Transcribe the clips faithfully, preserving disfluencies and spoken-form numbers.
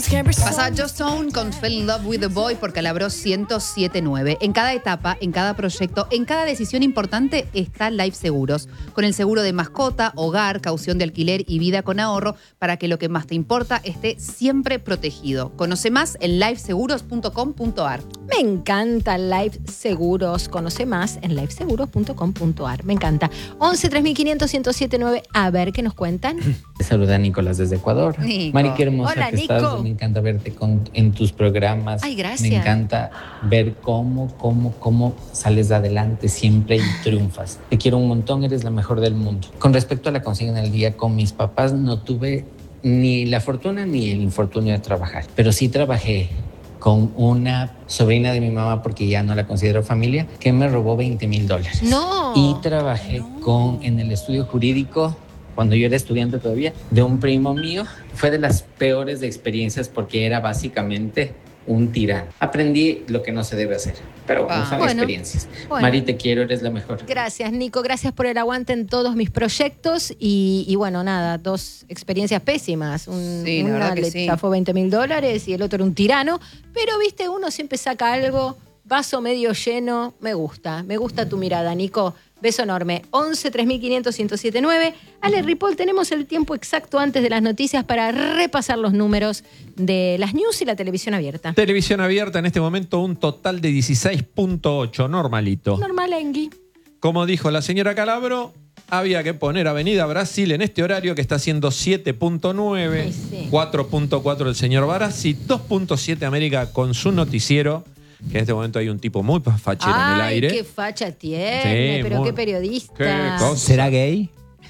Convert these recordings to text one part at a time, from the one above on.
Pasa Joss Stone con Fell in Love with the Boy por Calabro ciento siete punto nueve. En cada etapa, en cada proyecto, en cada decisión importante está Life Seguros. Con el seguro de mascota, hogar, caución de alquiler y vida con ahorro para que lo que más te importa esté siempre protegido. Conoce más en life seguros punto com punto a r. Me encanta Life Seguros. Conoce más en life seguros punto com punto a r. Me encanta. once tres mil quinientos ciento siete nueve. A ver qué nos cuentan. Te saluda Nicolás desde Ecuador. Nico. Mari, qué hermosa Hola, que Nico. estás. Me encanta verte con, en tus programas. Ay, gracias. Me encanta ver cómo, cómo, cómo sales adelante siempre y triunfas. Te quiero un montón, eres la mejor del mundo. Con respecto a la consigna del día, con mis papás no tuve ni la fortuna ni el infortunio de trabajar, pero sí trabajé con una sobrina de mi mamá, porque ya no la considero familia, que me robó veinte mil dólares. No. Y trabajé no. con, en el estudio jurídico, cuando yo era estudiante todavía, de un primo mío. Fue de las peores de experiencias porque era básicamente un tirano. Aprendí lo que no se debe hacer, pero Ah. son Bueno, experiencias. bueno. Mari, te quiero, eres la mejor. Gracias, Nico. Gracias por el aguante en todos mis proyectos. Y, y bueno, nada, dos experiencias pésimas. Un, Sí, la una verdad que le sí. zafó veinte mil dólares y el otro era un tirano. Pero, viste, uno siempre saca algo, vaso medio lleno. Me gusta, me gusta tu mirada, Nico. Beso enorme. once tres mil quinientos ciento siete nueve. Ale Ripoll, tenemos el tiempo exacto antes de las noticias para repasar los números de las news y la televisión abierta. Televisión abierta en este momento un total de dieciséis punto ocho, normalito. Normal, Engui. Como dijo la señora Calabro, había que poner Avenida Brasil en este horario que está haciendo siete punto nueve, Ay, sí. cuatro punto cuatro el señor Barassi, dos punto siete América con su noticiero, que en este momento hay un tipo muy fachero en el Ay, aire. qué facha tiene, Sí, pero muy- qué periodista. Qué cosa. ¿Será gay?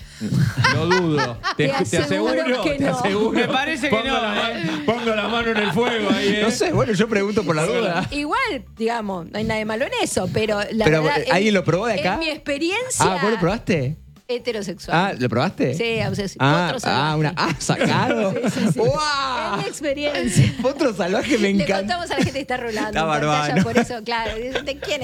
Lo dudo. Te, Te te aseguro aseguro, que te no. aseguro. Me parece que pongo no, La ¿eh? mano, pongo la mano en el fuego ahí, ¿eh? No sé, bueno, yo pregunto por la duda. Igual, digamos, no hay nada de malo en eso, pero la Pero, verdad. ¿alguien en- lo probó de acá? En mi experiencia. Ah, ¿vos lo probaste? Heterosexual. Ah, ¿lo probaste? Sí, obsesivo. Ah, Potro salvaje. ah, una, ah, sacado. Sí, sí, sí. ¡Wow! Es mi experiencia. Potro salvaje me Le encanta. contamos a la gente que está rolando. Está en pantalla, barbaro. por eso, claro. ¿De quién